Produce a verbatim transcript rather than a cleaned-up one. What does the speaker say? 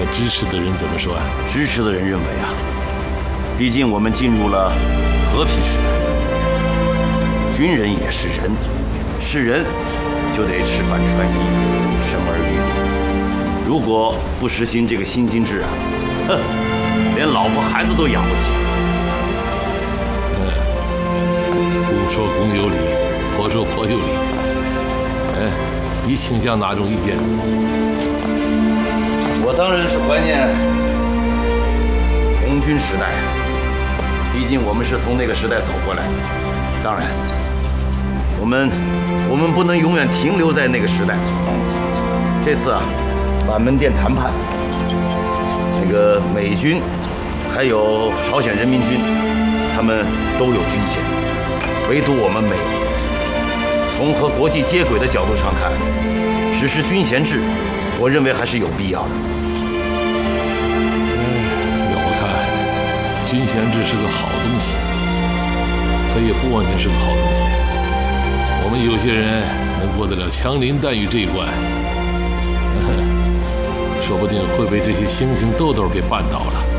支持的人怎么说啊？ 支持的人认为啊，毕竟我们进入了和平时代，军人也是人，是人就得吃饭穿衣，生儿育女。如果不实行这个新经制啊，哼，连老婆孩子都养不起。 嗯，公说公有理，婆说婆有理。哎，你倾向哪种意见？ 我当然是怀念红军时代，毕竟我们是从那个时代走过来的。当然，我们我们不能永远停留在那个时代。这次啊，板门店谈判，那个美军还有朝鲜人民军，他们都有军衔，唯独我们没有。从和国际接轨的角度上看，实施军衔制，我认为还是有必要的。 军衔制是个好东西，可也不完全是个好东西。我们有些人能过得了枪林弹雨这一关，说不定会被这些星星豆豆给绊倒了。